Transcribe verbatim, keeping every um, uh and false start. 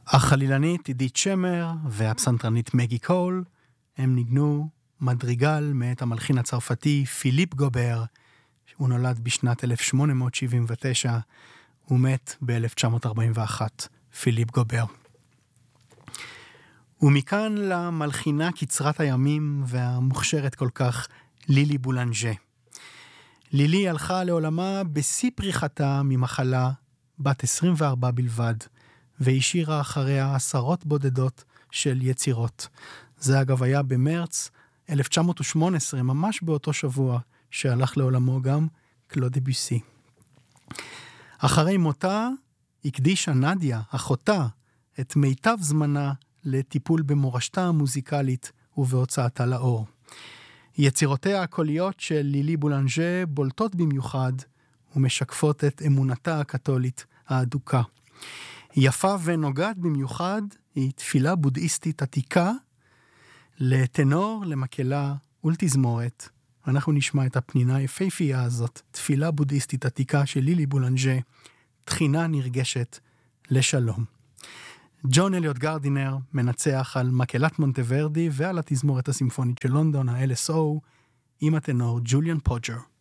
החלילנית עידית שמר והפסנתרנית מגי קול, הם ניגנו מדריגל מאת המלחין הצרפתי פיליפ גובר, הוא נולד בשנת אלף שמונה מאות שבעים ותשע, הוא מת ב-אלף תשע מאות ארבעים ואחת, פיליפ גובר. ומכאן למלחינה קצרת הימים והמוכשרת כל כך, לילי בולנג'ה. לילי הלכה לעולמה בשיא פריחתה ממחלה, בת עשרים וארבע בלבד, והשאירה אחריה עשרות בודדות של יצירות. זה אגב היה במרץ אלף תשע מאות שמונה עשרה, ממש באותו שבוע שהלך לעולמו גם קלוד דביוסי. אחרי מותה הקדישה נדיה, אחותה, את מיטב זמנה לטיפול במורשתה המוזיקלית ובהוצאתה לאור. יצירותיה הקוליות של לילי בולנג'ה בולטות במיוחד ומשקפות את אמונתה הקתולית האדוקה. יפה ונוגעת במיוחד היא תפילה בודהיסטית עתיקה לטנור, למקהלה ולתזמורת. אנחנו נשמע את הפנינה היפהפייה הזאת, תפילה בודהיסטית עתיקה של לילי בולנג'ה, תחינה נרגשת לשלום. ג'ון אליוט גרדינר מנצח על מקהלת מונטוורדי ועל התזמורת הסימפונית של לונדון, ה-אל אס או, עם הטנור ג'וליאן פוג'ר.